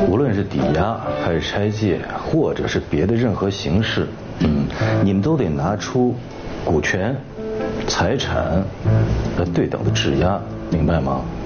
无论是抵押还是拆借，或者是别的任何形式，你们都得拿出股权、财产对等的质押，明白吗？